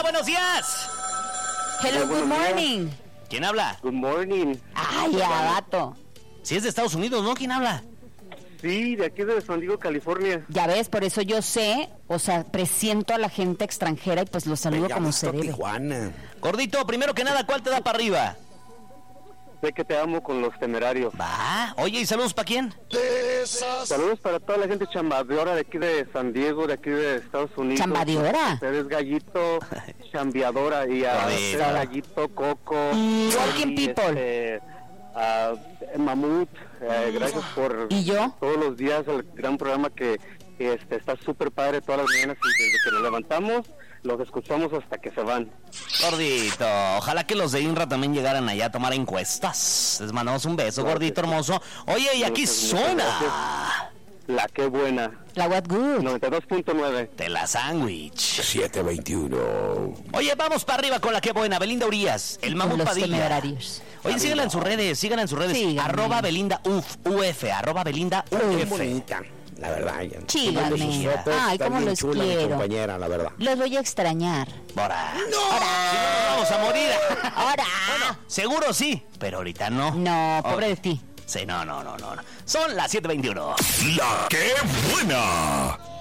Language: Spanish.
buenos días. Hello, good morning. ¿Quién habla? Good morning. Ay, ya, vato. Si es de Estados Unidos, ¿no? ¿Quién habla? Sí, de aquí de San Diego, California. Ya ves, por eso yo sé, o sea, presiento a la gente extranjera y pues los saludo como se debe. Tijuana. Gordito, primero que nada, ¿cuál te da para arriba? Sé que te amo con los Temerarios. Va. Oye, ¿y saludos para quién? Saludos para toda la gente chambeadora de aquí de San Diego, de aquí de Estados Unidos. ¿Chambeadora? Ustedes Gallito, chambeadora, y a Joder. ustedes, Gallito, Coco. Walking y, people. a Mamut, gracias por ¿Y yo? todos los días el gran programa que está súper padre todas las mañanas, y desde que nos levantamos los escuchamos hasta que se van. Gordito, ojalá que los de INRA también llegaran allá a tomar encuestas. Les mandamos un beso, gordito hermoso. Oye, y aquí Muchas suena La que buena. La what good. 92.9. de la sándwich. 721. Oye, vamos para arriba con la que buena, Belinda Urias, el Mamut Los Padilla. Temerarios. Oye, síganla en sus redes, síganla en sus redes. Síganme. Arroba Belinda UF, arroba Belinda Qué UF. bonita, la verdad. Chíganme. Tomando sus fotos, Ay, está cómo bien los chula mi quiero. compañera, la verdad. Los voy a extrañar. Bora. Si no, nos vamos a morir. Ahora. Bueno, seguro sí, pero ahorita no. No, pobre Oh. de ti. Sí, no. Son las 7:21. La que buena.